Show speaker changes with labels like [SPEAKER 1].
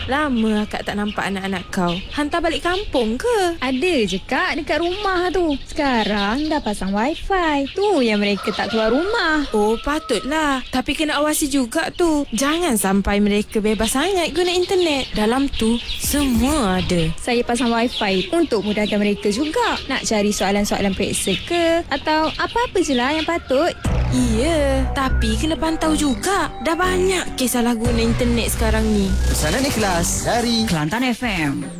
[SPEAKER 1] Lama akak tak nampak anak-anak kau. Hantar balik kampung ke?
[SPEAKER 2] Ada je Kak dekat rumah tu. Sekarang dah pasang wifi. Tu yang mereka tak keluar rumah.
[SPEAKER 1] Oh, patutlah. Tapi kena awasi juga tu. Jangan sampai mereka bebas sangat guna internet. Dalam tu, semua ada.
[SPEAKER 2] Saya pasang wifi untuk mudahkan mereka juga. Nak cari soalan-soalan periksa ke? Atau apa-apa je lah yang patut.
[SPEAKER 1] Iya, tapi kena pantau juga. Dah banyak kes salah guna internet sekarang ni.
[SPEAKER 3] Pesanan ikhlas dari
[SPEAKER 4] Kelantan FM.